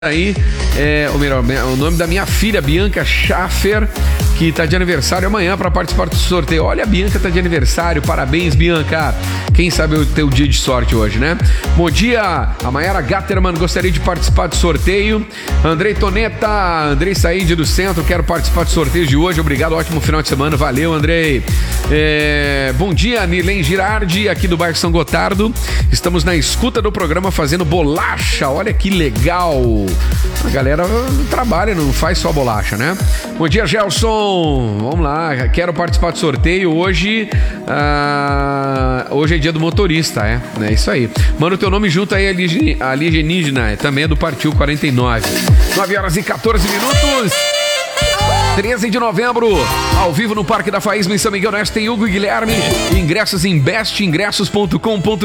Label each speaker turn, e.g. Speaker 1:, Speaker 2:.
Speaker 1: Aí, ou melhor, o nome da minha filha, Bianca Schaffer, que tá de aniversário amanhã para participar do sorteio. Olha, a Bianca tá de aniversário, parabéns, Bianca. Quem sabe o teu dia de sorte hoje, né? Bom dia, a Mayara Gatterman, gostaria de participar do sorteio. Andrei Toneta, Andrei Said do Centro, quero participar do sorteio de hoje. Obrigado, ótimo final de semana, valeu, Andrei. Bom dia, Nilen Girardi, aqui do bairro São Gotardo. Estamos na escuta do programa fazendo bolacha, olha que legal. A galera trabalha, não faz só bolacha, né? Bom dia, Gelson. Vamos lá, quero participar do sorteio hoje. Hoje é dia do motorista, é isso aí. Manda o teu nome junto aí, alienígena, também é do Partiu 49. 9 horas e 14 minutos. 13 de novembro, ao vivo no Parque da Faísma em São Miguel Oeste, tem Hugo e Guilherme. Ingressos em bestingressos.com.br.